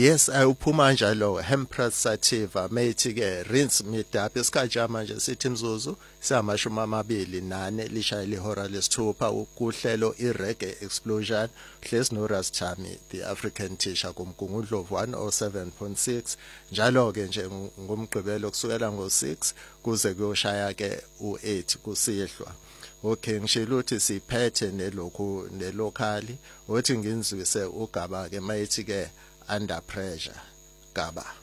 Yes, uphuma njalo Hempress sativa methi ke rinse midap isikhathi manje sithi imzuzu samashumi amabili nane lishayile ihora lesithupha kuhlelo iReggae Explosion hlezi no Rastami the African Teacher kumgungundlovu 107.6 njalo ke nje ngomgqibelo kusukela ngo6 kuze kuyoshaya ke u8 kusihlwa. Okay ngishilo ukuthi siphethe nelokhu nelocally uthi nginzwise ugaba ke mayithi ke under pressure Gaba.